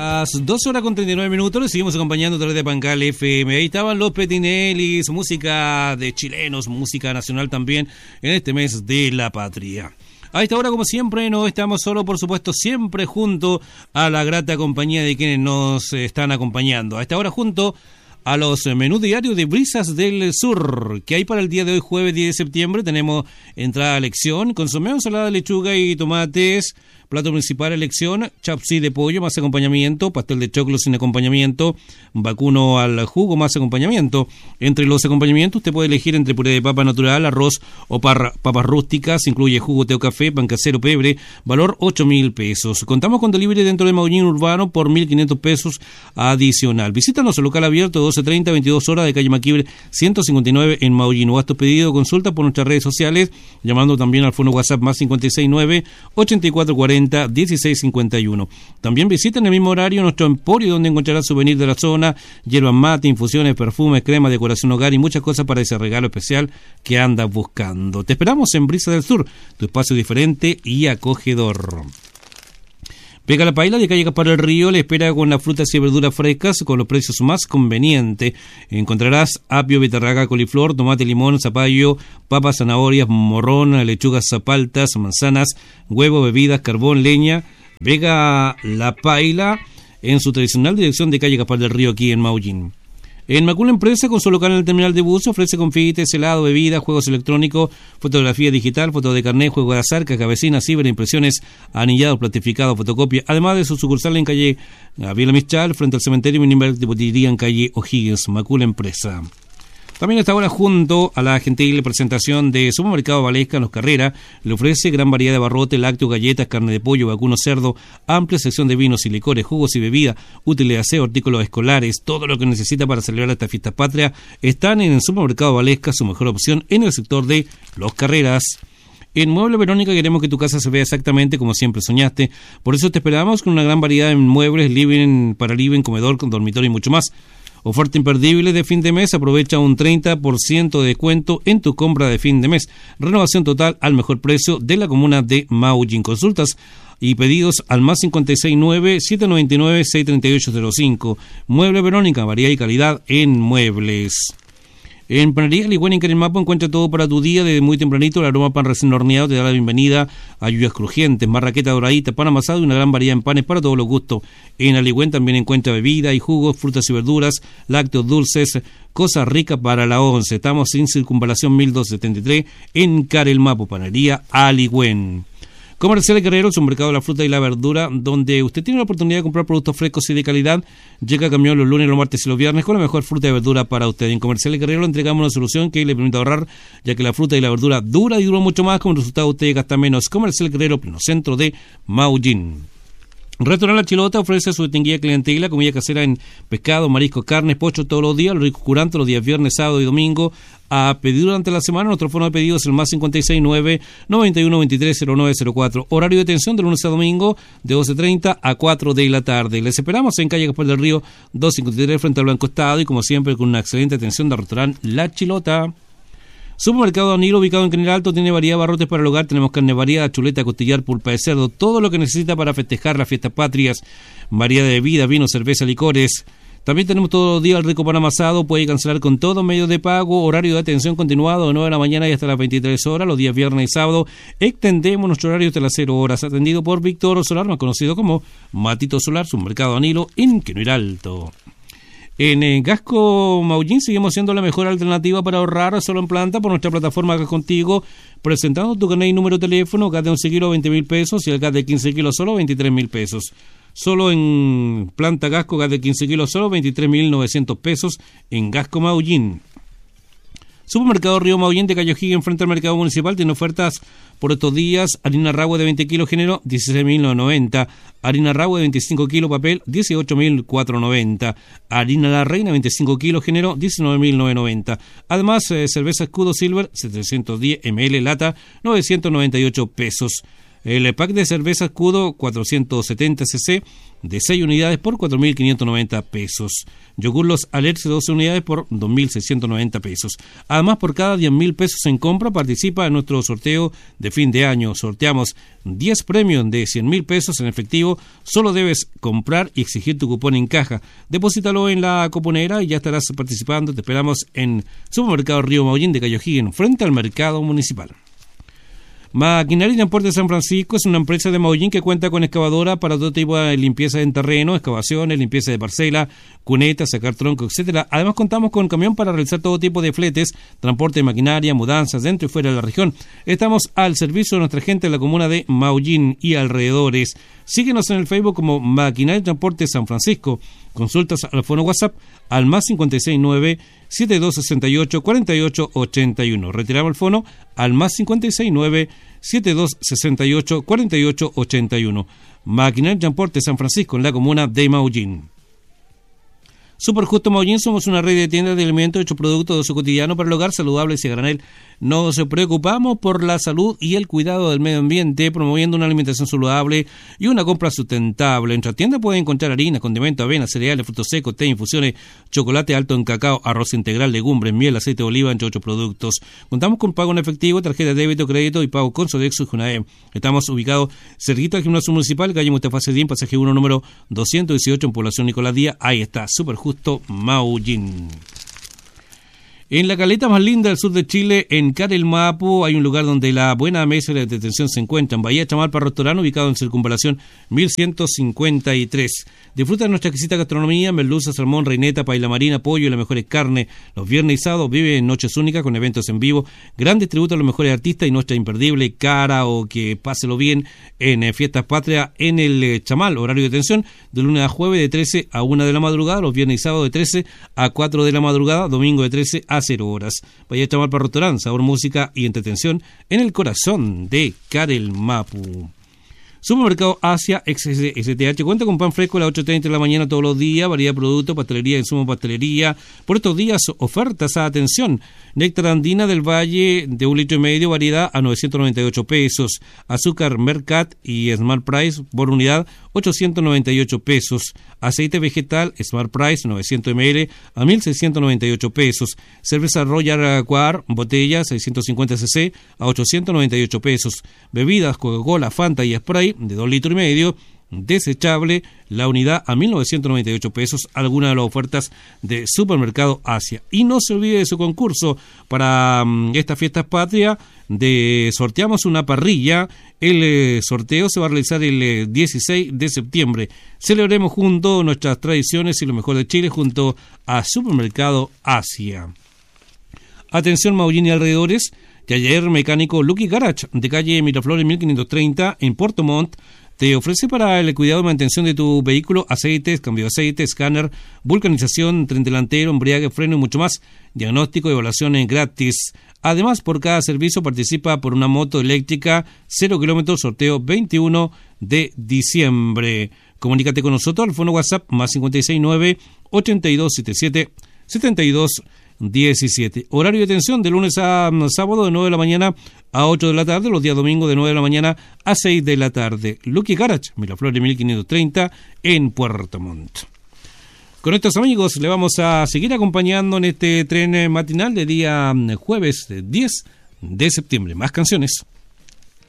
Las 12:39, les seguimos acompañando a través de Pancal FM. Ahí estaban los Petinellis, música de chilenos, música nacional también en este mes de la patria. A esta hora, como siempre, no estamos solo, por supuesto, siempre junto a la grata compañía de quienes nos están acompañando. A esta hora junto a los menús diarios de Brisas del Sur, que hay para el día de hoy, jueves 10 de septiembre. Tenemos entrada a elección, consomé, ensalada de lechuga y tomates. Plato principal, elección, chapsí de pollo más acompañamiento, pastel de choclo sin acompañamiento, vacuno al jugo más acompañamiento. Entre los acompañamientos usted puede elegir entre puré de papa natural, arroz o papas rústicas, incluye jugo, té o café, pan casero, pebre, valor 8.000 pesos. Contamos con delivery dentro de Maullín Urbano por 1.500 pesos adicional. Visítanos al local abierto 12:30, 22 horas de calle Maquibre 159 en Maullín. O haz tu pedido, consulta por nuestras redes sociales, llamando también al fono WhatsApp más 569 8440 1651. También visita en el mismo horario nuestro emporio, donde encontrarás souvenirs de la zona, hierbas mate, infusiones, perfumes, cremas, decoración hogar y muchas cosas para ese regalo especial que andas buscando. Te esperamos en Brisa del Sur, tu espacio diferente y acogedor. Pega la Paila de calle Gaspar del Río le espera con las frutas y verduras frescas con los precios más convenientes. Encontrarás apio, beterraga, coliflor, tomate, limón, zapallo, papas, zanahorias, morrón, lechugas, paltas, manzanas, huevo, bebidas, carbón, leña. Pega la Paila en su tradicional dirección de calle Gaspar del Río aquí en Maullín. En Macul Empresa, con su local en el terminal de bus, ofrece confites, helado, bebidas, juegos electrónicos, fotografía digital, foto de carnet, juego de azar, caja vecina, ciberimpresiones, anillados, plastificados, fotocopia, además de su sucursal en calle Gabriela Michal, frente al cementerio Minimal de Botillería en calle O'Higgins. Macul Empresa. También está ahora junto a la gentil presentación de Supermercado Valesca en Los Carreras. Le ofrece gran variedad de barrotes, lácteos, galletas, carne de pollo, vacuno, cerdo, amplia sección de vinos y licores, jugos y bebidas, útiles de aseo, artículos escolares. Todo lo que necesita para celebrar esta fiesta patria están en el Supermercado Valesca, su mejor opción en el sector de Los Carreras. En Mueble Verónica queremos que tu casa se vea exactamente como siempre soñaste. Por eso te esperamos con una gran variedad de muebles, living, para living, comedor, con dormitorio y mucho más. Oferta imperdible de fin de mes, aprovecha un 30% de descuento en tu compra de fin de mes. Renovación total al mejor precio de la comuna de Maullín. Consultas y pedidos al más 569-799-63805. Mueble Verónica, variedad y calidad en muebles. En Panería Ligüen en Carelmapo encuentra todo para tu día. Desde muy tempranito el aroma pan recién horneado te da la bienvenida a lluvias crujientes, marraqueta doradita, pan amasado y una gran variedad en panes para todos los gustos. En Aligüen también encuentra bebida y jugos, frutas y verduras, lácteos dulces, cosas ricas para la once. Estamos en Circunvalación 1273 en Carelmapo. Panería Aligüen. Comercial Guerrero, su mercado de la fruta y la verdura, donde usted tiene la oportunidad de comprar productos frescos y de calidad. Llega camión los lunes, los martes y los viernes con la mejor fruta y verdura para usted. En Comercial Guerrero le entregamos una solución que le permite ahorrar, ya que la fruta y la verdura dura y dura mucho más. Como resultado usted gasta menos. Comercial Guerrero, pleno centro de Maullín. Restaurante La Chilota ofrece su distinguida clientela, comida casera en pescado, marisco, carne, pocho todos los días, los ricos curantes los días viernes, sábado y domingo. A pedir durante la semana, nuestro fono de pedidos es el más 569-9123-0904. Horario de atención de lunes a domingo de 12:30 a 4 de la tarde. Les esperamos en calle Gaspar del Río 253 frente al Blanco Estado y como siempre con una excelente atención del restaurante La Chilota. Supermercado Danilo, ubicado en Canel Alto, tiene variedad de barrotes para el hogar. Tenemos carne variada, chuleta, costillar, pulpa de cerdo, todo lo que necesita para festejar las fiestas patrias. Variedad de bebidas, vino, cerveza, licores. También tenemos todos los días el rico pan amasado. Puede cancelar con todo medio de pago. Horario de atención continuado de 9 de la mañana y hasta las 23 horas. Los días viernes y sábado extendemos nuestro horario hasta las 0 horas. Atendido por Víctor Solar, más conocido como Matito Solar, Supermercado Danilo en Canel Alto. En Gasco Maullín seguimos siendo la mejor alternativa para ahorrar solo en planta por nuestra plataforma Gas Contigo, presentando tu carnet y número de teléfono. Gas de 11 kilos 20.000 pesos y el gas de 15 kilos solo 23.000 pesos. Solo en planta Gasco, gas de 15 kilos solo 23.900 pesos en Gasco Maullín. Supermercado Río Maullín de Calle O'Higgins frente al mercado municipal tiene ofertas por estos días. Harina Rahue de 20 kilos género 16.990. Harina Rahue de 25 kilos papel 18.490. Harina La Reina 25 kilos género 19.990. Además cerveza Escudo Silver 710 ml lata 998 pesos. El pack de cerveza Escudo 470 cc de 6 unidades por 4.590 pesos. Yogur Los Alerce 12 unidades por 2.690 pesos. Además, por cada 10.000 pesos en compra participa en nuestro sorteo de fin de año. Sorteamos 10 premios de 100.000 pesos en efectivo. Solo debes comprar y exigir tu cupón en caja. Depósitalo en la cuponera y ya estarás participando. Te esperamos en Supermercado Río Maullín de Cayo Higgins, frente al mercado municipal. Maquinaria y Transporte San Francisco es una empresa de Maullín que cuenta con excavadora para todo tipo de limpieza en terreno, excavaciones, limpieza de parcela, cunetas, sacar tronco, etcétera. Además contamos con camión para realizar todo tipo de fletes, transporte de maquinaria, mudanzas dentro y fuera de la región. Estamos al servicio de nuestra gente en la comuna de Maullín y alrededores. Síguenos en el Facebook como Maquinaria y Transporte San Francisco. Consultas al fono WhatsApp al más 569 7268 4881. Retiramos el fono al más 569 7268 4881. Maquinaria y Transporte San Francisco en la comuna de Maullín. Super Justo Maullín, somos una red de tiendas de alimentos hechos productos de uso cotidiano para el hogar, saludables y a granel. Nos preocupamos por la salud y el cuidado del medio ambiente, promoviendo una alimentación saludable y una compra sustentable. En nuestra tienda pueden encontrar harina, condimentos, avena, cereales, frutos secos, té, infusiones, chocolate alto en cacao, arroz integral, legumbres, miel, aceite de oliva, entre otros productos. Contamos con pago en efectivo, tarjeta de débito, crédito y pago con Sodexo y Junae. Estamos ubicados cerquita al Gimnasio Municipal, calle Mustafa Cedín, pasaje 1, número 218, en Población Nicolás Díaz. Ahí está, Super Justo Maullín. En la caleta más linda del sur de Chile, en Carelmapu, hay un lugar donde la buena mesa de detención se encuentran. Bahía Chamalpa Restaurante, ubicado en Circunvalación 1153. Disfruta de nuestra exquisita gastronomía, merluza, salmón, reineta, paella marina, pollo y las mejores carnes. Los viernes y sábados vive en noches únicas con eventos en vivo, grandes tributos a los mejores artistas y nuestra imperdible karaoke. Páselo bien en Fiestas Patrias en el Chamal. Horario de detención de lunes a jueves de 13 a 1 de la madrugada, los viernes y sábados de 13 a 4 de la madrugada, domingo de 13 a 0 horas. Vaya a Chamalpa Restaurante, sabor, música y entretención en el corazón de Carelmapu. Supermercado Asia XSTH cuenta con pan fresco a las 8:30 de la mañana todos los días, variedad de productos, pastelería, insumos, pastelería. Por estos días, ofertas, atención. Néctar andina del Valle de 1,5 litros, variedad a 998 pesos. Azúcar Mercat y Smart Price por unidad 898 pesos. Aceite vegetal Smart Price 900 ml a 1.698 pesos. Cerveza Royal Quar botella 650 cc a 898 pesos. Bebidas Coca-Cola, Fanta y Sprite de 2,5 litros, desechable, la unidad a 1.998 pesos, algunas de las ofertas de Supermercado Asia. Y no se olvide de su concurso para estas fiestas patrias, sorteamos una parrilla. El sorteo se va a realizar el 16 de septiembre. Celebremos juntos nuestras tradiciones y lo mejor de Chile junto a Supermercado Asia. Atención Maullín y alrededores, taller mecánico Lucky Garage de calle Miraflores 1530 en Puerto Montt te ofrece para el cuidado y mantención de tu vehículo aceites, cambio de aceite, escáner, vulcanización, tren delantero, embriague, freno y mucho más. Diagnóstico y evaluaciones gratis. Además, por cada servicio participa por una moto eléctrica 0 kilómetros, sorteo 21 de diciembre. Comunícate con nosotros al fono WhatsApp más 569 8277 7217. Horario de atención de lunes a sábado de 9 de la mañana a 8 de la tarde, los días domingos de 9 de la mañana a 6 de la tarde. Lucky Garage, Miraflores 1530 en Puerto Montt. Con estos amigos le vamos a seguir acompañando en este tren matinal de día jueves 10 de septiembre. Más canciones.